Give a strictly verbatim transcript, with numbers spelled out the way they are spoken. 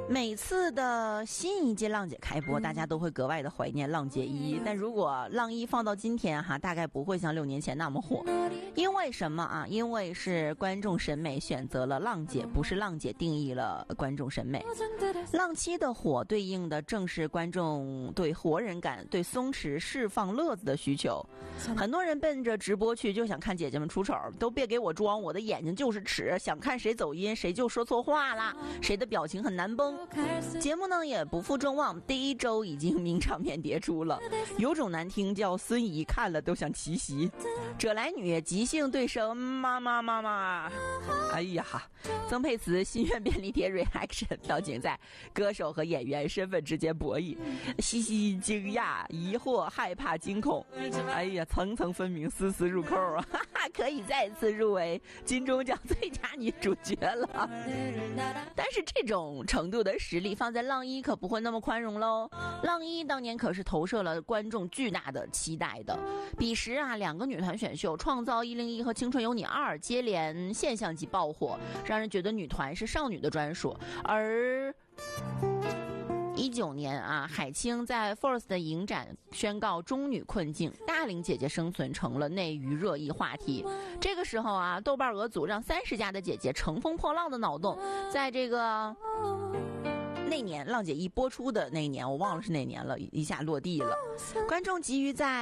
每次的新一届浪姐开播，大家都会格外的怀念浪姐一，但如果浪一放到今天哈，大概不会像六年前那么火。因为什么啊？因为是观众审美选择了浪姐，不是浪姐定义了观众审美。浪七的火对应的正是观众对活人感、对松弛释放乐子的需求。很多人奔着直播去，就想看姐姐们出丑，都别给我装，我的眼睛就是尺，想看谁走音谁就说错话啦，谁的表情很难崩。节目呢也不负众望，第一周已经名场面迭出了，有种难听叫孙怡看了都想奇袭。者来女即兴对声妈妈妈妈，哎呀，曾沛慈心愿便利贴 reaction 到景在歌手和演员身份之间博弈，嘻嘻惊讶疑惑害怕惊恐，哎呀，层层分明丝丝入扣啊，哈哈，可以再次入围金钟奖最佳女主角了。但是这种程度的实力放在浪一可不会那么宽容喽。浪一当年可是投射了观众巨大的期待的，彼时啊两个女团选秀创造一零一和青春有你二接连现象级爆火，让人觉得女团是少女的专属。而一九年啊，海清在 Force 的影展宣告中女困境，大龄姐姐生存成了内娱热议话题。这个时候啊，豆瓣俄组让三十加的姐姐乘风破浪的脑洞，在这个那年浪姐一播出的那一年，我忘了是哪年了，一下落地了。观众急于在